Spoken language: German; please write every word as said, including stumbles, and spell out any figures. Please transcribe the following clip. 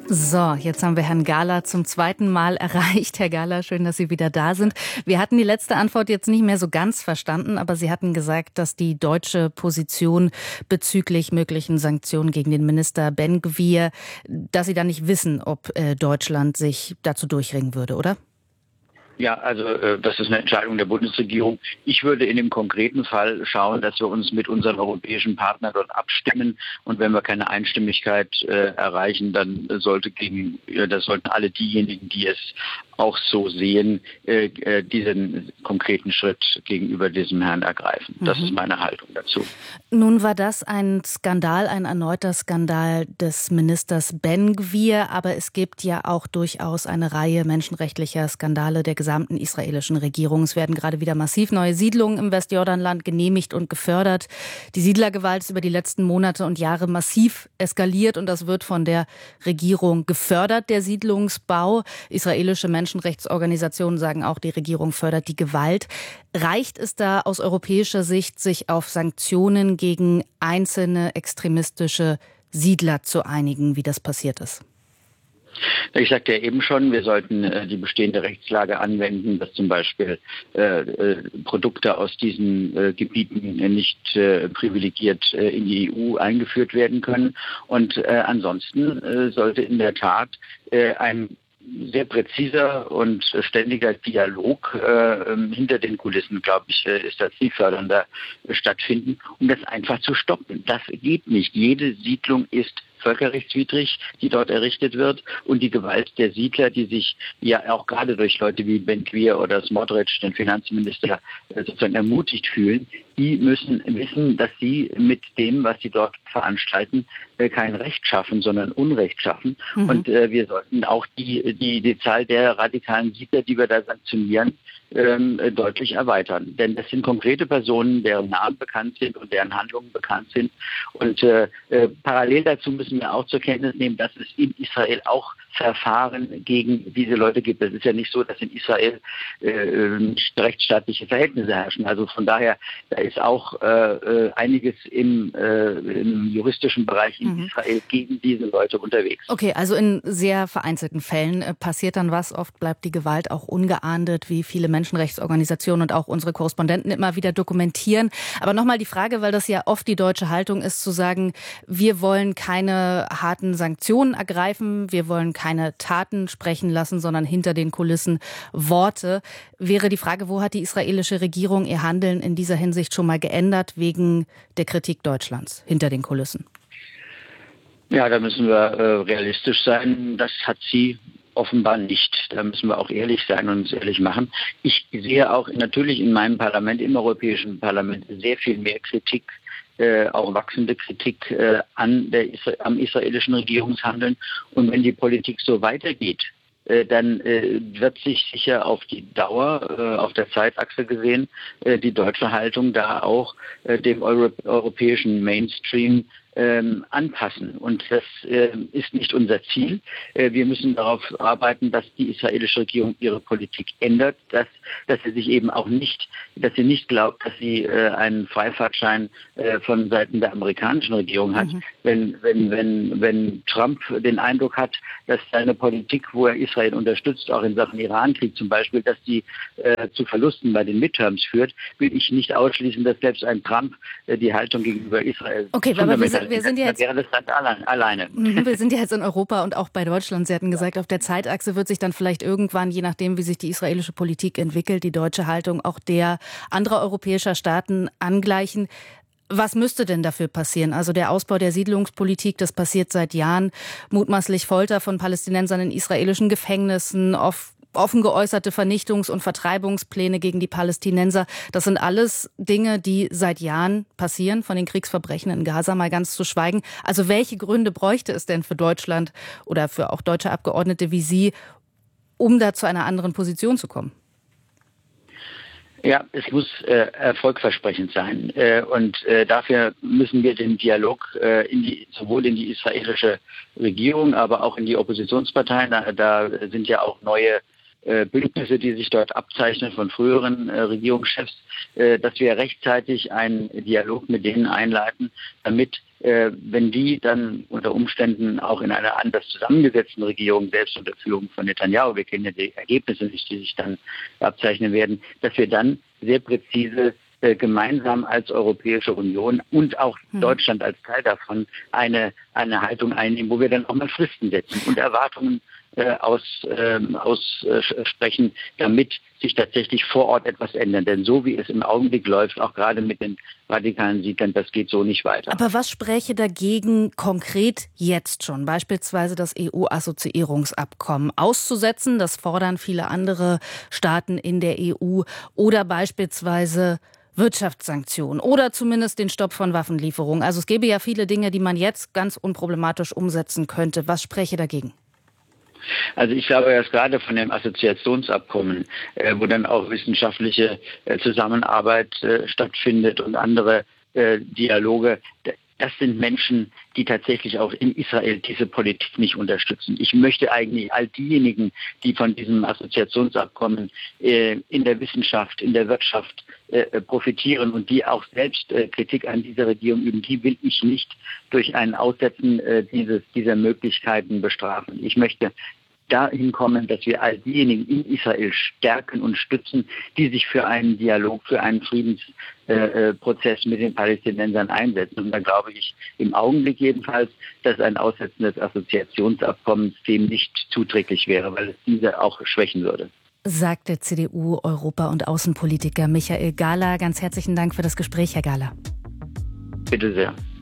So, jetzt haben wir Herrn Gahler zum zweiten Mal erreicht. Herr Gahler, schön, dass Sie wieder da sind. Wir hatten die letzte Antwort jetzt nicht mehr so ganz verstanden, aber Sie hatten gesagt, dass die deutsche Position bezüglich möglichen Sanktionen gegen den Minister Ben-Gvir, dass Sie da nicht wissen, ob äh, Deutschland sich dazu durchringen würde, oder? Ja, also äh, das ist eine Entscheidung der Bundesregierung. Ich würde in dem konkreten Fall schauen, dass wir uns mit unseren europäischen Partnern dort abstimmen. Und wenn wir keine Einstimmigkeit äh, erreichen, dann sollte gegen, äh, das sollten alle diejenigen, die es auch so sehen, äh, äh, diesen konkreten Schritt gegenüber diesem Herrn ergreifen. Das mhm. ist meine Haltung dazu. Nun war das ein Skandal, ein erneuter Skandal des Ministers Ben-Gvir. Aber es gibt ja auch durchaus eine Reihe menschenrechtlicher Skandale der gesamten israelischen Regierung. Es werden gerade wieder massiv neue Siedlungen im Westjordanland genehmigt und gefördert. Die Siedlergewalt ist über die letzten Monate und Jahre massiv eskaliert und das wird von der Regierung gefördert, der Siedlungsbau. Israelische Menschenrechtsorganisationen sagen auch, die Regierung fördert die Gewalt. Reicht es da aus europäischer Sicht, sich auf Sanktionen gegen einzelne extremistische Siedler zu einigen, wie das passiert ist? Ich sagte ja eben schon, wir sollten äh, die bestehende Rechtslage anwenden, dass zum Beispiel äh, äh, Produkte aus diesen äh, Gebieten äh, nicht äh, privilegiert äh, in die E U eingeführt werden können. Und äh, ansonsten äh, sollte in der Tat äh, ein sehr präziser und ständiger Dialog äh, hinter den Kulissen, glaube ich, äh, ist das zielfördernder äh, stattfinden, um das einfach zu stoppen. Das geht nicht. Jede Siedlung ist völkerrechtswidrig, die dort errichtet wird, und die Gewalt der Siedler, die sich ja auch gerade durch Leute wie Ben-Gvir oder Smotrich, den Finanzminister, äh, sozusagen ermutigt fühlen, die müssen wissen, dass sie mit dem, was sie dort veranstalten, äh, kein Recht schaffen, sondern Unrecht schaffen. Mhm. Und äh, wir sollten auch die, die, die Zahl der radikalen Siedler, die wir da sanktionieren, ähm, deutlich erweitern. Denn das sind konkrete Personen, deren Namen bekannt sind und deren Handlungen bekannt sind. Und äh, äh, parallel dazu müssen wir auch zur Kenntnis nehmen, dass es in Israel auch Verfahren gegen diese Leute gibt. Es ist ja nicht so, dass in Israel äh, nicht rechtsstaatliche Verhältnisse herrschen. Also von daher, da ist auch äh, einiges im, äh, im juristischen Bereich in mhm. Israel gegen diese Leute unterwegs. Okay, also in sehr vereinzelten Fällen äh, passiert dann was. Oft bleibt die Gewalt auch ungeahndet, wie viele Menschenrechtsorganisationen und auch unsere Korrespondenten immer wieder dokumentieren. Aber nochmal die Frage, weil das ja oft die deutsche Haltung ist, zu sagen, wir wollen keine harten Sanktionen ergreifen, wir wollen keine keine Taten sprechen lassen, sondern hinter den Kulissen Worte. Wäre die Frage, wo hat die israelische Regierung ihr Handeln in dieser Hinsicht schon mal geändert wegen der Kritik Deutschlands hinter den Kulissen? Ja, da müssen wir äh, realistisch sein. Das hat sie offenbar nicht. Da müssen wir auch ehrlich sein und uns ehrlich machen. Ich sehe auch natürlich in meinem Parlament, im Europäischen Parlament, sehr viel mehr Kritik, Äh, auch wachsende Kritik äh, an der, am israelischen Regierungshandeln. Und wenn die Politik so weitergeht, äh, dann äh, wird sich sicher auf die Dauer, äh, auf der Zeitachse gesehen, äh, die deutsche Haltung da auch äh, dem Euro- europäischen Mainstream Ähm, anpassen. Und das äh, ist nicht unser Ziel. Äh, wir müssen darauf arbeiten, dass die israelische Regierung ihre Politik ändert, dass, dass sie sich eben auch nicht, dass sie nicht glaubt, dass sie äh, einen Freifahrtschein äh, von Seiten der amerikanischen Regierung hat. Mhm. Wenn, wenn, wenn, wenn Trump den Eindruck hat, dass seine Politik, wo er Israel unterstützt, auch in Sachen Irankrieg zum Beispiel, dass die äh, zu Verlusten bei den Midterms führt, will ich nicht ausschließen, dass selbst ein Trump äh, die Haltung gegenüber Israel okay, fundamental Wir sind ja jetzt, wäre das Land alleine. Wir sind ja jetzt in Europa und auch bei Deutschland. Sie hatten gesagt, auf der Zeitachse wird sich dann vielleicht irgendwann, je nachdem, wie sich die israelische Politik entwickelt, die deutsche Haltung auch der anderer europäischer Staaten angleichen. Was müsste denn dafür passieren? Also der Ausbau der Siedlungspolitik, das passiert seit Jahren. Mutmaßlich Folter von Palästinensern in israelischen Gefängnissen, oft offen geäußerte Vernichtungs- und Vertreibungspläne gegen die Palästinenser. Das sind alles Dinge, die seit Jahren passieren, von den Kriegsverbrechen in Gaza mal ganz zu schweigen. Also welche Gründe bräuchte es denn für Deutschland oder für auch deutsche Abgeordnete wie Sie, um da zu einer anderen Position zu kommen? Ja, es muss äh, erfolgversprechend sein. Äh, und äh, dafür müssen wir den Dialog äh, in die, sowohl in die israelische Regierung, aber auch in die Oppositionsparteien, da, da sind ja auch neue Bündnisse, die sich dort abzeichnen von früheren äh, Regierungschefs, äh, dass wir rechtzeitig einen Dialog mit denen einleiten, damit äh, wenn die dann unter Umständen auch in einer anders zusammengesetzten Regierung, selbst unter Führung von Netanyahu, wir kennen ja die Ergebnisse nicht, die sich dann abzeichnen werden, dass wir dann sehr präzise äh, gemeinsam als Europäische Union und auch hm. Deutschland als Teil davon eine, eine Haltung einnehmen, wo wir dann auch mal Fristen setzen und Erwartungen aussprechen, aus, äh, damit sich tatsächlich vor Ort etwas ändert. Denn so wie es im Augenblick läuft, auch gerade mit den radikalen Siedlern, das geht so nicht weiter. Aber was spräche dagegen konkret jetzt schon, beispielsweise das E U-Assoziierungsabkommen auszusetzen? Das fordern viele andere Staaten in der E U. Oder beispielsweise Wirtschaftssanktionen oder zumindest den Stopp von Waffenlieferungen. Also es gäbe ja viele Dinge, die man jetzt ganz unproblematisch umsetzen könnte. Was spräche dagegen? Also ich glaube, dass gerade von dem Assoziationsabkommen, äh, wo dann auch wissenschaftliche äh, Zusammenarbeit äh, stattfindet und andere äh, Dialoge, das sind Menschen, die tatsächlich auch in Israel diese Politik nicht unterstützen. Ich möchte eigentlich all diejenigen, die von diesem Assoziationsabkommen äh, in der Wissenschaft, in der Wirtschaft äh, profitieren und die auch selbst äh, Kritik an dieser Regierung üben, die will ich nicht durch ein Aussetzen äh, dieses, dieser Möglichkeiten bestrafen. Ich möchte dahin kommen, dass wir all diejenigen in Israel stärken und stützen, die sich für einen Dialog, für einen Friedensprozess äh, mit den Palästinensern einsetzen. Und da glaube ich im Augenblick jedenfalls, dass ein Aussetzen des Assoziationsabkommens dem nicht zuträglich wäre, weil es diese auch schwächen würde. Sagt der C D U-Europa- und Außenpolitiker Michael Gahler. Ganz herzlichen Dank für das Gespräch, Herr Gahler. Bitte sehr.